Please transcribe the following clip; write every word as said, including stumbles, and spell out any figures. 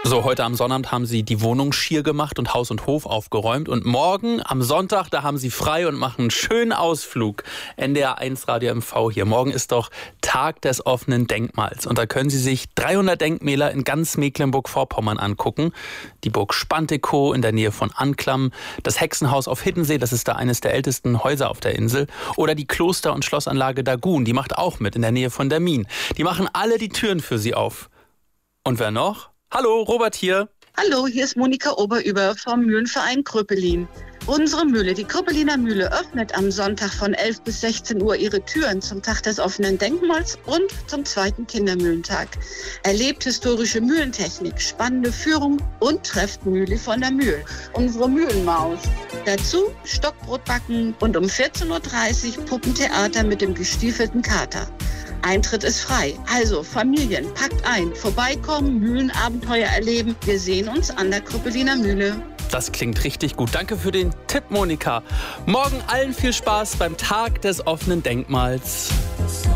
So, heute am Sonnabend haben Sie die Wohnung schier gemacht und Haus und Hof aufgeräumt. Und morgen am Sonntag, da haben Sie frei und machen einen schönen Ausflug. N D R eins Radio M V hier. Morgen ist doch Tag des offenen Denkmals. Und da können Sie sich dreihundert Denkmäler in ganz Mecklenburg-Vorpommern angucken. Die Burg Spantekow in der Nähe von Anklam, das Hexenhaus auf Hiddensee, das ist da eines der ältesten Häuser auf der Insel. Oder die Kloster- und Schlossanlage Dagun, die macht auch mit in der Nähe von der Min. Die machen alle die Türen für Sie auf. Und wer noch? Hallo, Robert hier. Hallo, hier ist Monika Oberüber vom Mühlenverein Kröpelin. Unsere Mühle, die Kröpeliner Mühle, öffnet am Sonntag von elf bis sechzehn Uhr ihre Türen zum Tag des offenen Denkmals und zum zweiten Kindermühlentag. Erlebt historische Mühlentechnik, spannende Führung und trefft Mühle von der Mühl, unsere Mühlenmaus. Dazu Stockbrot backen und um vierzehn Uhr dreißig Puppentheater mit dem gestiefelten Kater. Eintritt ist frei. Also Familien, packt ein, vorbeikommen, Mühlenabenteuer erleben. Wir sehen uns an der Kröpeliner Mühle. Das klingt richtig gut. Danke für den Tipp, Monika. Morgen allen viel Spaß beim Tag des offenen Denkmals.